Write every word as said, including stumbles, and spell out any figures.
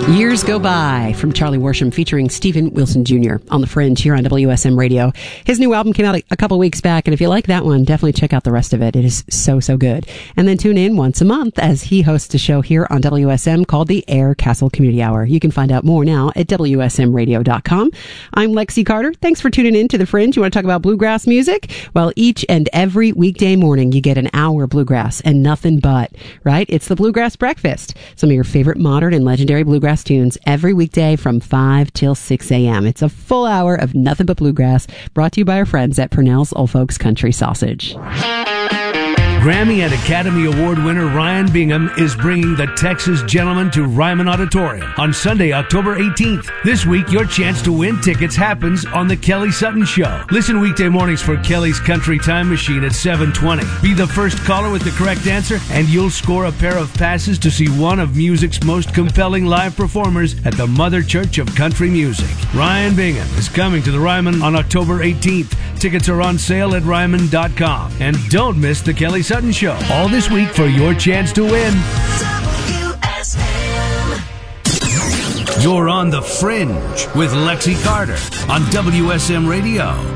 Years Go By from Charlie Worsham featuring Stephen Wilson Junior on The Fringe here on W S M Radio. His new album came out a, a couple weeks back, and if you like that one, definitely check out the rest of it. It is so, so good. And then tune in once a month as he hosts a show here on W S M called the Air Castle Community Hour. You can find out more now at W S M radio dot com. I'm Lexi Carter. Thanks for tuning in to The Fringe. You want to talk about bluegrass music? Well, each and every weekday morning, you get an hour bluegrass and nothing but, right? It's the Bluegrass Breakfast. Some of your favorite modern and legendary bluegrass tunes every weekday from five till six a.m. It's a full hour of nothing but bluegrass, brought to you by our friends at Purnell's Old Folks Country Sausage. Grammy and Academy Award winner Ryan Bingham is bringing the Texas Gentleman to Ryman Auditorium on Sunday, October eighteenth. This week, your chance to win tickets happens on The Kelly Sutton Show. Listen weekday mornings for Kelly's Country Time Machine at seven twenty. Be the first caller with the correct answer, and you'll score a pair of passes to see one of music's most compelling live performers at the Mother Church of Country Music. Ryan Bingham is coming to the Ryman on October eighteenth. Tickets are on sale at Ryman dot com. And don't miss The Kelly Sutton Show all this week for your chance to win. W S M. You're on The Fringe with Lexi Carter on W S M Radio.